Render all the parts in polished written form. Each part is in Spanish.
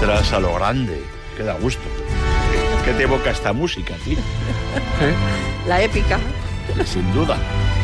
Entras a lo grande, que da gusto. ¿Qué te evoca esta música, tío? La épica. Sin duda.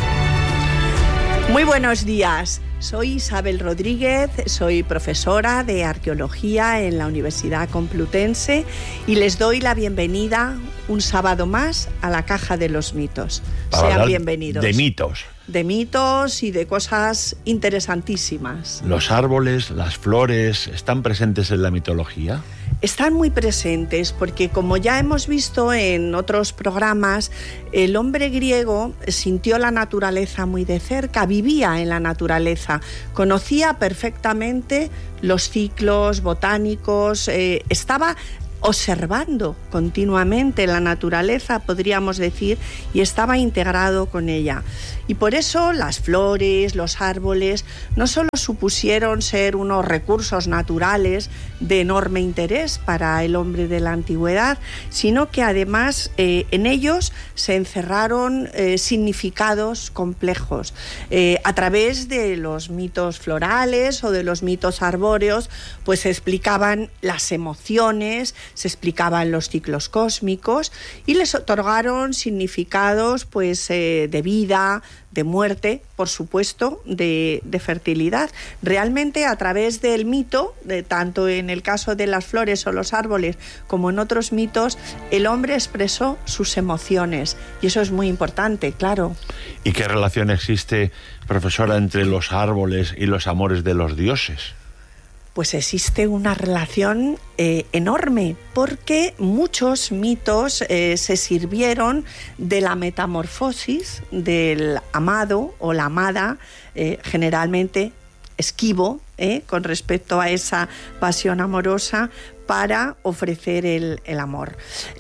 Muy buenos días. Soy Isabel Rodríguez, soy profesora de arqueología en la Universidad Complutense y les doy la bienvenida un sábado más a la Caja de los Mitos. Sean bienvenidos. De mitos. De mitos y de cosas interesantísimas. ¿Los árboles, las flores, están presentes en la mitología? Están muy presentes porque, como ya hemos visto en otros programas, el hombre griego sintió la naturaleza muy de cerca, vivía en la naturaleza, conocía perfectamente los ciclos botánicos, estaba observando continuamente la naturaleza, podríamos decir, y estaba integrado con ella. Y por eso las flores, los árboles, no solo supusieron ser unos recursos naturales de enorme interés para el hombre de la antigüedad, sino que además en ellos se encerraron significados complejos. A través de los mitos florales o de los mitos arbóreos, pues se explicaban las emociones, se explicaban los ciclos cósmicos y les otorgaron significados pues de vida, de muerte, por supuesto, de fertilidad. Realmente a través del mito, tanto en el caso de las flores o los árboles como en otros mitos, el hombre expresó sus emociones y eso es muy importante, claro. ¿Y qué relación existe, profesora, entre los árboles y los amores de los dioses? Pues existe una relación enorme, porque muchos mitos se sirvieron de la metamorfosis del amado o la amada, generalmente esquivo, con respecto a esa pasión amorosa, para ofrecer el amor.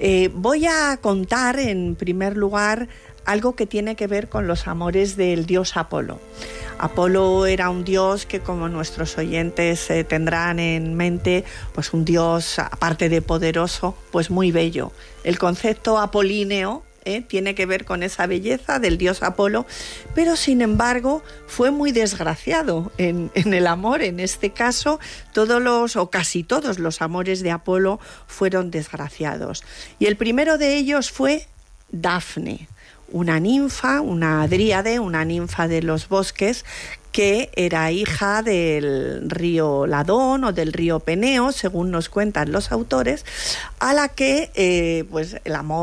Voy a contar, en primer lugar, algo que tiene que ver con los amores del dios Apolo. Apolo era un dios que, como nuestros oyentes tendrán en mente, pues un dios, aparte de poderoso, pues muy bello. El concepto apolíneo tiene que ver con esa belleza del dios Apolo, pero sin embargo fue muy desgraciado en el amor. En este caso, casi todos los amores de Apolo fueron desgraciados. Y el primero de ellos fue Dafne, una ninfa, una dríade, una ninfa de los bosques, que era hija del río Ladón o del río Peneo, según nos cuentan los autores, a la que pues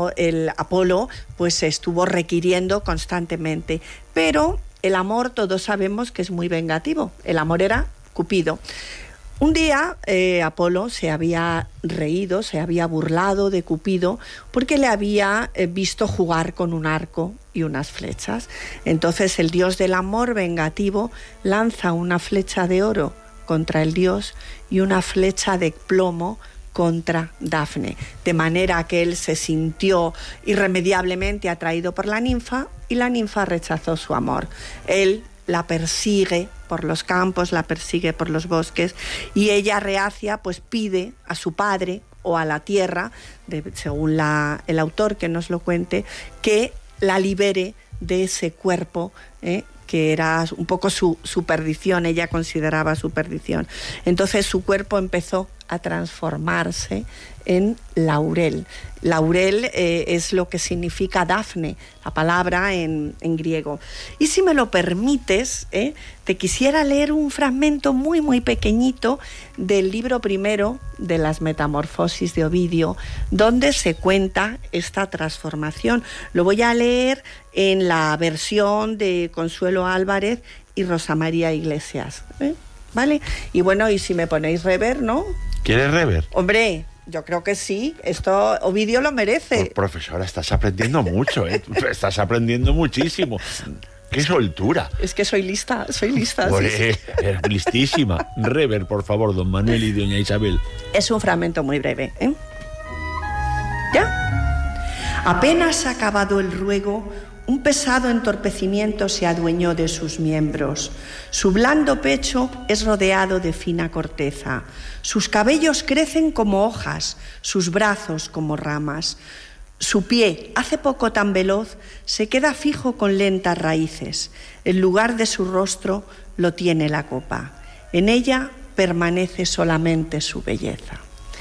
el Apolo pues estuvo requiriendo constantemente. Pero el amor, todos sabemos que es muy vengativo. El amor era Cupido. Un día Apolo se había reído, se había burlado de Cupido porque le había visto jugar con un arco y unas flechas. Entonces el dios del amor vengativo lanza una flecha de oro contra el dios y una flecha de plomo contra Dafne, de manera que él se sintió irremediablemente atraído por la ninfa y la ninfa rechazó su amor. Él la persigue por los campos, la persigue por los bosques y ella, reacia, pues pide a su padre o a la tierra, según el autor que nos lo cuente, que la libere de ese cuerpo que era un poco su perdición, ella consideraba su perdición. Entonces su cuerpo empezó a transformarse en laurel. Laurel es lo que significa Dafne, la palabra en griego. Y si me lo permites, te quisiera leer un fragmento muy, muy pequeñito del libro primero de las Metamorfosis de Ovidio, donde se cuenta esta transformación. Lo voy a leer en la versión de Consuelo Álvarez y Rosa María Iglesias, ¿vale? Y bueno, y si me ponéis rever, ¿no? ¿Quieres rever? Hombre, yo creo que sí, esto Ovidio lo merece. Pues, profesora, estás aprendiendo mucho, estás aprendiendo muchísimo. ¡Qué soltura! Es que soy lista. Pues, sí. Eres listísima. Rever, por favor, don Manuel y doña Isabel. Es un fragmento muy breve, ¿Ya? Apenas acabado el ruego, un pesado entorpecimiento se adueñó de sus miembros. Su blando pecho es rodeado de fina corteza. Sus cabellos crecen como hojas, sus brazos como ramas. Su pie, hace poco tan veloz, se queda fijo con lentas raíces. El lugar de su rostro lo tiene la copa. En ella permanece solamente su belleza.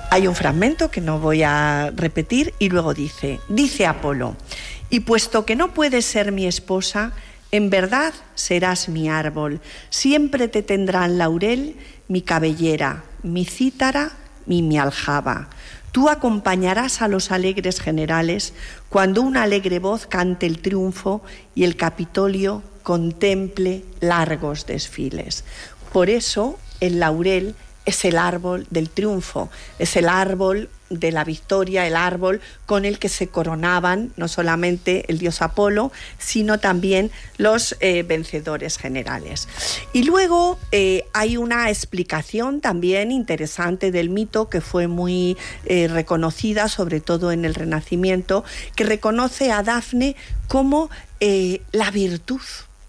Hay un fragmento que no voy a repetir y luego dice Apolo: y puesto que no puedes ser mi esposa, en verdad serás mi árbol, siempre te tendrán laurel, mi cabellera, mi cítara y mi aljaba. Tú acompañarás a los alegres generales cuando una alegre voz cante el triunfo y el Capitolio contemple largos desfiles. Por eso el laurel es el árbol del triunfo, es el árbol de la victoria, el árbol con el que se coronaban no solamente el dios Apolo, sino también los vencedores generales. Y luego hay una explicación también interesante del mito que fue muy reconocida, sobre todo en el Renacimiento, que reconoce a Dafne como la virtud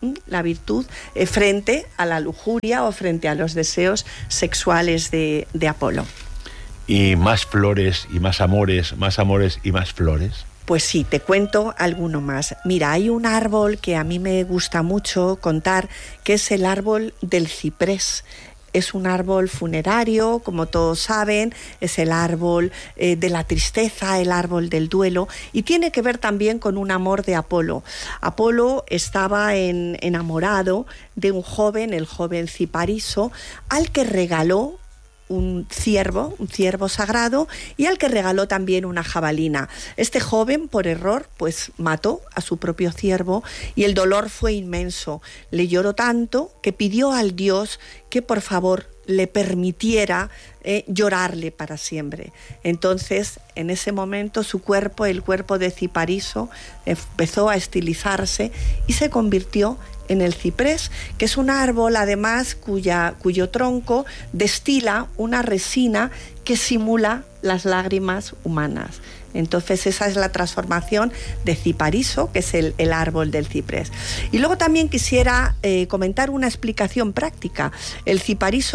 frente a la lujuria o frente a los deseos sexuales de Apolo. ¿Y más flores y más amores y más flores? Pues sí, te cuento alguno más. Mira, hay un árbol que a mí me gusta mucho contar, que es el árbol del ciprés. Es un árbol funerario, como todos saben, es el árbol de la tristeza, el árbol del duelo, y tiene que ver también con un amor de Apolo. Apolo estaba enamorado de un joven, el joven Cipariso, al que regaló un ciervo sagrado, y al que regaló también una jabalina. Este joven, por error, pues mató a su propio ciervo y el dolor fue inmenso. Le lloró tanto que pidió al dios que por favor le permitiera llorarle para siempre. Entonces, en ese momento, su cuerpo, el cuerpo de Cipariso, empezó a estilizarse y se convirtió en el ciprés, que es un árbol además cuyo tronco destila una resina que simula las lágrimas humanas. Entonces esa es la transformación de Cipariso, que es el árbol del ciprés. Y luego también quisiera comentar una explicación práctica. El ciprés,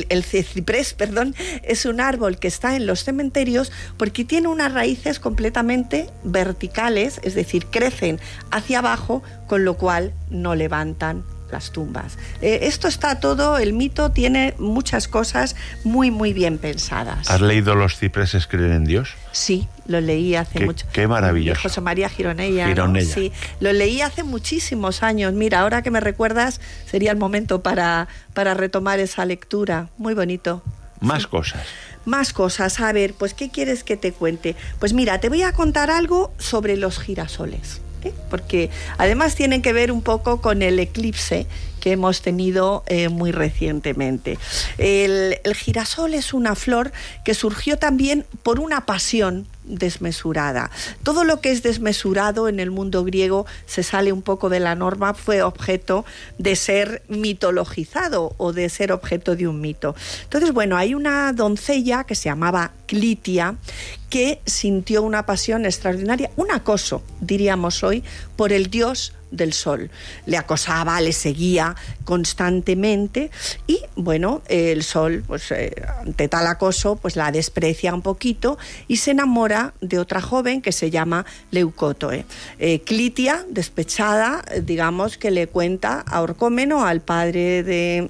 es un árbol que está en los cementerios porque tiene unas raíces completamente verticales, es decir, crecen hacia abajo, con lo cual no levantan las tumbas. Esto está todo, el mito tiene muchas cosas muy, muy bien pensadas. ¿Has leído Los cipreses creen en Dios? Sí, lo leí hace mucho. Qué maravilloso. José María Gironella. ¿No? Sí, lo leí hace muchísimos años. Mira, ahora que me recuerdas, sería el momento para retomar esa lectura. Muy bonito. Más cosas. Más cosas. A ver, pues, ¿qué quieres que te cuente? Pues mira, te voy a contar algo sobre los girasoles, porque además tienen que ver un poco con el eclipse que hemos tenido muy recientemente. El girasol es una flor que surgió también por una pasión desmesurada. Todo lo que es desmesurado en el mundo griego se sale un poco de la norma, fue objeto de ser mitologizado o de ser objeto de un mito. Entonces, bueno, hay una doncella que se llamaba Clitia, que sintió una pasión extraordinaria, un acoso, diríamos hoy, por el dios del sol. Le acosaba, le seguía constantemente y, bueno, el sol, pues ante tal acoso, pues la desprecia un poquito y se enamora de otra joven que se llama Leucótoe. Clitia, despechada, digamos que le cuenta a Orcómeno, al padre de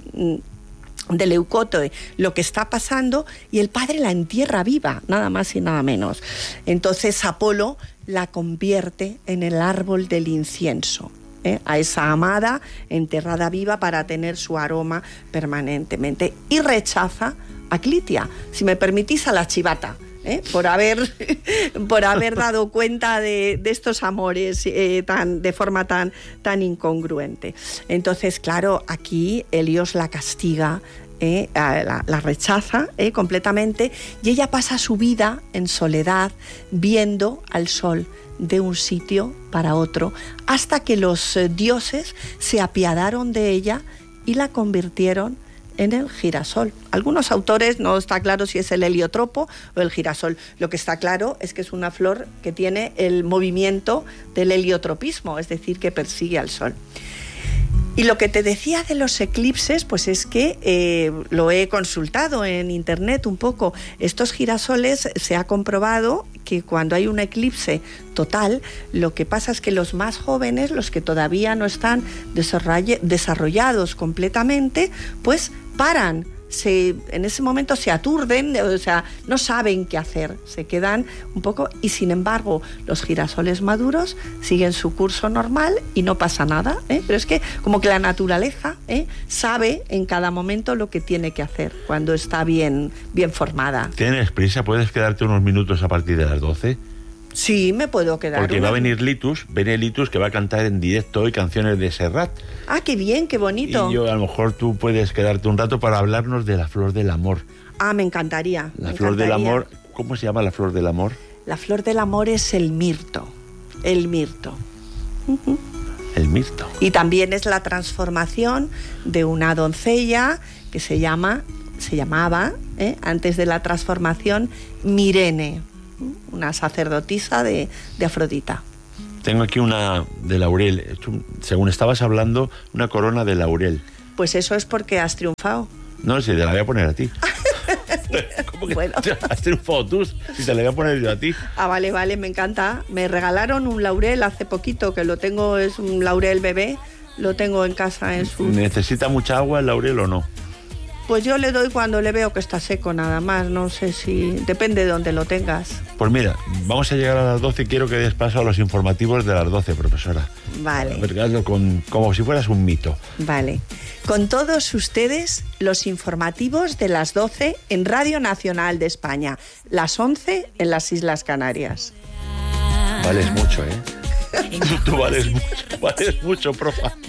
Leucótoe, lo que está pasando, y el padre la entierra viva, nada más y nada menos. Entonces Apolo la convierte en el árbol del incienso, a esa amada enterrada viva para tener su aroma permanentemente, y rechaza a Clitia, si me permitís, a la chivata, por haber dado cuenta de estos amores de forma tan incongruente. Entonces, claro, aquí Helios la castiga, la rechaza completamente, y ella pasa su vida en soledad viendo al sol de un sitio para otro, hasta que los dioses se apiadaron de ella y la convirtieron en el girasol. Algunos autores no está claro si es el heliotropo o el girasol. Lo que está claro es que es una flor que tiene el movimiento del heliotropismo, es decir, que persigue al sol. Y lo que te decía de los eclipses, pues es que lo he consultado en internet un poco. Estos girasoles, se ha comprobado que cuando hay un eclipse total, lo que pasa es que los más jóvenes, los que todavía no están desarrollados completamente, pues paran en ese momento se aturden, o sea, no saben qué hacer, se quedan un poco, y sin embargo los girasoles maduros siguen su curso normal y no pasa nada, pero es que como que la naturaleza sabe en cada momento lo que tiene que hacer cuando está bien formada. ¿Tienes prisa? ¿Puedes quedarte unos minutos a partir de las 12? Sí, me puedo quedar. Porque va a venir Litus, que va a cantar en directo hoy canciones de Serrat. Ah, qué bien, qué bonito. Y yo, a lo mejor tú puedes quedarte un rato para hablarnos de la flor del amor. Ah, me encantaría. La flor del amor, ¿cómo se llama la flor del amor? La flor del amor es el mirto. El mirto. El mirto. Y también es la transformación de una doncella que se llamaba, antes de la transformación, Mirene, una sacerdotisa de Afrodita. Tengo aquí una de laurel, según estabas hablando, una corona de laurel. Pues eso es porque has triunfado. No, si te la voy a poner a ti. ¿Cómo que bueno, has triunfado tú? Si te la voy a poner yo a ti. Ah, vale, me encanta. Me regalaron un laurel hace poquito, que lo tengo, es un laurel bebé, lo tengo en casa en su... ¿Necesita mucha agua el laurel o no? Pues yo le doy cuando le veo que está seco nada más, no sé si... Depende de dónde lo tengas. Pues mira, vamos a llegar a las 12 y quiero que des paso a los informativos de las 12, profesora. Vale. Hazlo como si fueras un mito. Vale. Con todos ustedes, los informativos de las 12 en Radio Nacional de España, las 11 en las Islas Canarias. Vales mucho, ¿eh? Tú vales mucho, profa.